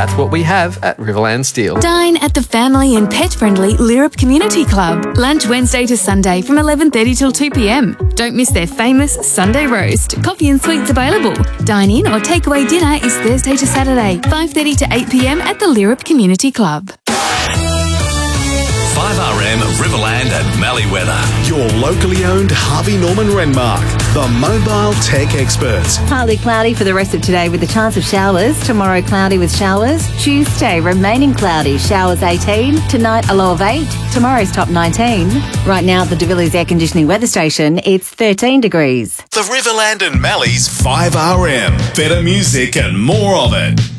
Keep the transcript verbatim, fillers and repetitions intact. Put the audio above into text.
That's what we have at Riverland Steel. Dine at the family and pet-friendly Lyrup Community Club. Lunch Wednesday to Sunday from eleven thirty till two p m. Don't miss their famous Sunday roast. Coffee and sweets available. Dine-in or takeaway dinner is Thursday to Saturday, five thirty to eight p m at the Lyrup Community Club. five R M Riverland and Malleeweather. Your locally owned Harvey Norman Renmark, the mobile tech experts. Partly cloudy for the rest of today with a chance of showers. Tomorrow cloudy with showers. Tuesday remaining cloudy, showers eighteen. Tonight a low of eight. Tomorrow's top nineteen. Right now at the De Villiers Air Conditioning Weather Station, it's thirteen degrees. The Riverland and Mallee's five R M. Better music and more of it.